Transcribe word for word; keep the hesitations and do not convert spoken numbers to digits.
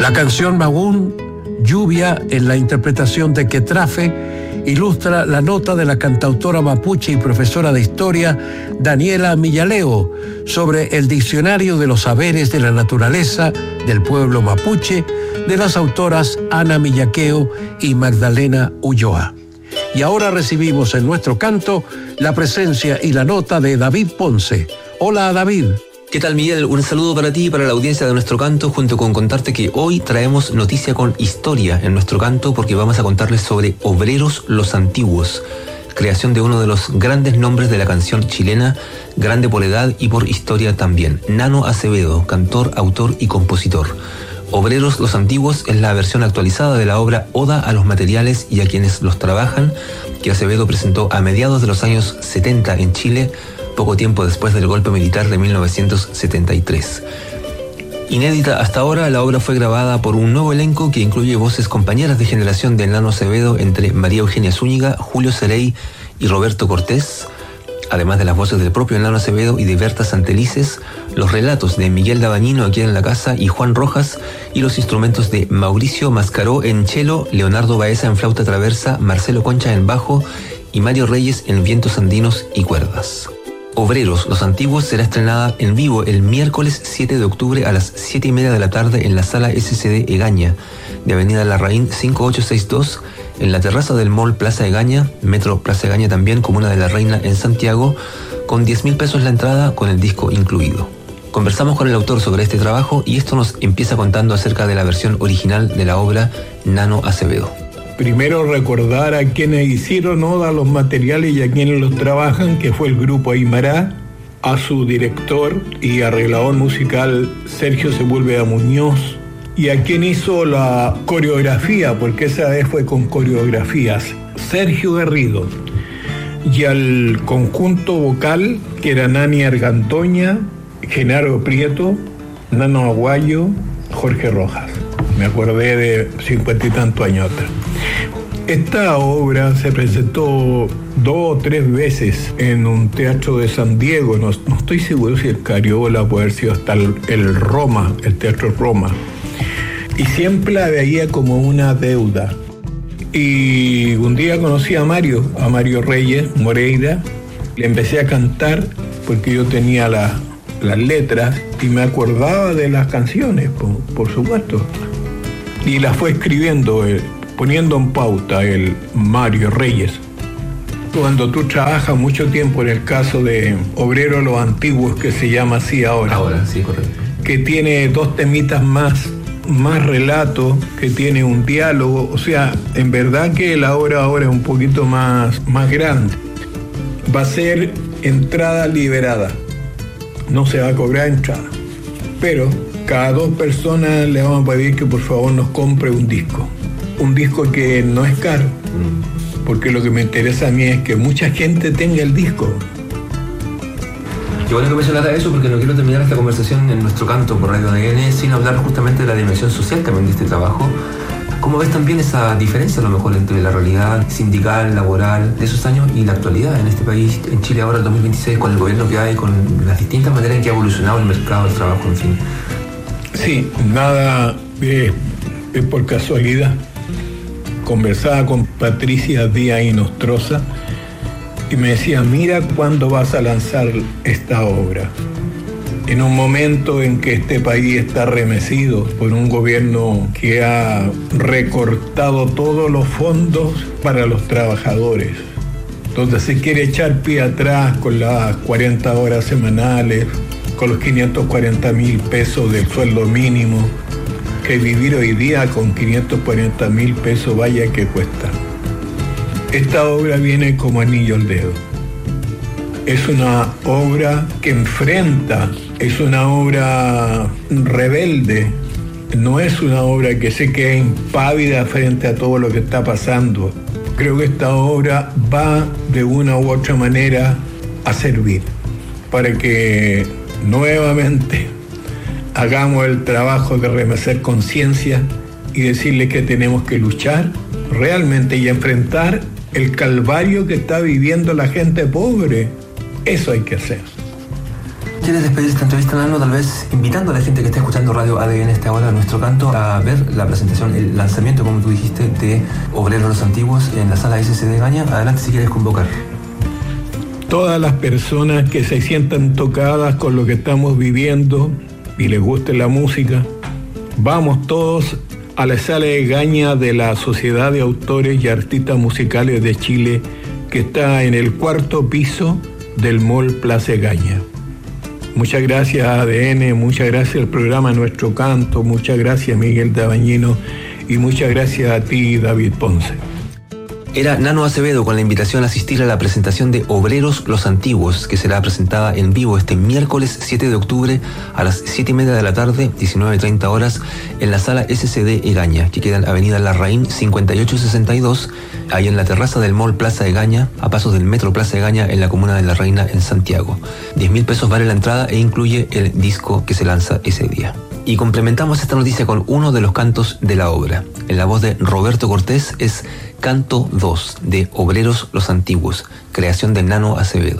La canción Magún, Lluvia, en la interpretación de Quetrafe, ilustra la nota de la cantautora mapuche y profesora de historia Daniela Millaleo sobre el Diccionario de los Saberes de la Naturaleza del Pueblo Mapuche de las autoras Ana Millaqueo y Magdalena Ulloa. Y ahora recibimos en nuestro canto la presencia y la nota de David Ponce. Hola, David. ¿Qué tal, Miguel? Un saludo para ti y para la audiencia de nuestro canto, junto con contarte que hoy traemos noticia con historia en nuestro canto, porque vamos a contarles sobre Obreros los Antiguos, creación de uno de los grandes nombres de la canción chilena, grande por edad y por historia también, Nano Acevedo, cantor, autor y compositor. Obreros los Antiguos es la versión actualizada de la obra Oda a los materiales y a quienes los trabajan, que Acevedo presentó a mediados de los años setenta en Chile, poco tiempo después del golpe militar de mil novecientos setenta y tres. Inédita hasta ahora, la obra fue grabada por un nuevo elenco que incluye voces compañeras de generación de Nano Acevedo entre María Eugenia Zúñiga, Julio Cerey y Roberto Cortés, además de las voces del propio Nano Acevedo y de Berta Santelices, los relatos de Miguel Dabañino aquí en la casa y Juan Rojas, y los instrumentos de Mauricio Mascaró en cello, Leonardo Baeza en flauta traversa, Marcelo Concha en bajo y Mario Reyes en vientos andinos y cuerdas. Obreros los Antiguos será estrenada en vivo el miércoles siete de octubre a las siete y media de la tarde en la sala S C D Egaña, de Avenida Larraín cinco ocho seis dos, en la terraza del Mall Plaza Egaña, Metro Plaza Egaña también, Comuna de la Reina en Santiago, con diez mil pesos la entrada, con el disco incluido. Conversamos con el autor sobre este trabajo y esto nos empieza contando acerca de la versión original de la obra Nano Acevedo. Primero recordar a quienes hicieron Oda a los materiales y a quienes los trabajan, que fue el grupo Aymará, a su director y arreglador musical Sergio Sepúlveda Muñoz, y a quien hizo la coreografía, porque esa vez fue con coreografías, Sergio Garrido, y al conjunto vocal, que era Nani Argandoña, Genaro Prieto, Nano Aguayo, Jorge Rojas. Me acordé de cincuenta y tantos años atrás. Esta obra se presentó dos o tres veces en un teatro de San Diego. No, no estoy seguro si el Cariola puede haber sido hasta el, el Roma, el Teatro Roma. Y siempre la veía como una deuda. Y un día conocí a Mario, a Mario Reyes Moreira. Le empecé a cantar porque yo tenía la, las letras y me acordaba de las canciones, por, por supuesto. Y las fue escribiendo, eh, poniendo en pauta el Mario Reyes. Cuando tú trabajas mucho tiempo, en el caso de Obreros los Antiguos, que se llama así ahora. Ahora, sí, correcto. Que tiene dos temitas más, más relato, que tiene un diálogo. O sea, en verdad que la obra ahora es un poquito más, más grande. Va a ser entrada liberada. No se va a cobrar entrada. Pero cada dos personas le vamos a pedir que por favor nos compre un disco. Un disco que no es caro, porque lo que me interesa a mí es que mucha gente tenga el disco. Qué bueno que mencionaste eso, porque no quiero terminar esta conversación en nuestro canto por Radio A D N sin hablar justamente de la dimensión social también de este trabajo. ¿Cómo ves también esa diferencia a lo mejor entre la realidad sindical, laboral de esos años y la actualidad en este país, en Chile ahora, el dos mil veintiséis, con el gobierno que hay, con las distintas maneras en que ha evolucionado el mercado del trabajo, en fin? Sí, nada es, es por casualidad. Conversaba con Patricia Díaz Inostroza y me decía, mira cuándo vas a lanzar esta obra. En un momento en que este país está remecido por un gobierno que ha recortado todos los fondos para los trabajadores, donde se quiere echar pie atrás con las cuarenta horas semanales, con los quinientos cuarenta mil pesos del sueldo mínimo, que vivir hoy día con quinientos cuarenta mil pesos vaya que cuesta. Esta obra viene como anillo al dedo. Es una obra que enfrenta, es una obra rebelde, no es una obra que se quede impávida frente a todo lo que está pasando. Creo que esta obra va de una u otra manera a servir para que nuevamente hagamos el trabajo de remecer conciencia y decirle que tenemos que luchar realmente y enfrentar el calvario que está viviendo la gente pobre. Eso hay que hacer. ¿Quieres despedir esta entrevista, Nano? Tal vez invitando a la gente que está escuchando Radio A D N esta hora, Nuestro Canto, a ver la presentación, el lanzamiento, como tú dijiste, de Obreros los Antiguos en la sala S C D Gaña. Adelante si quieres convocar. Todas las personas que se sientan tocadas con lo que estamos viviendo y les guste la música, vamos todos a la sala de Gaña de la Sociedad de Autores y Artistas Musicales de Chile, que está en el cuarto piso del Mall Plaza Gaña. Muchas gracias a A D N, muchas gracias al programa Nuestro Canto, muchas gracias Miguel Dabañino y muchas gracias a ti, David Ponce. Era Nano Acevedo con la invitación a asistir a la presentación de Obreros los Antiguos, que será presentada en vivo este miércoles siete de octubre a las siete y media de la tarde, diecinueve treinta horas, en la sala S C D Egaña, que queda en Avenida Larraín cincuenta y ocho sesenta y dos, ahí en la terraza del Mall Plaza Egaña, a pasos del Metro Plaza Egaña, en la comuna de La Reina, en Santiago. diez mil pesos vale la entrada e incluye el disco que se lanza ese día. Y complementamos esta noticia con uno de los cantos de la obra. En la voz de Roberto Cortés es Canto dos de Obreros los Antiguos, creación de Nano Acevedo.